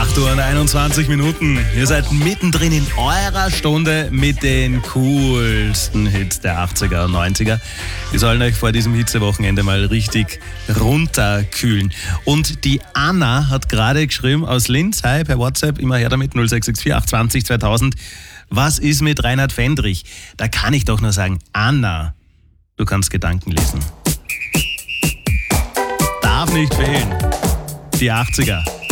8:21 Uhr. Ihr seid mittendrin in eurer Stunde mit den coolsten Hits der 80er und 90er. Die sollen euch vor diesem Hitzewochenende mal richtig runterkühlen. Und die Anna hat gerade geschrieben aus Linz, hi, per WhatsApp, immer her damit, 0664 820 2000. Was ist mit Reinhard Fendrich? Da kann ich doch nur sagen, Anna, du kannst Gedanken lesen. Darf nicht fehlen. Die 80er.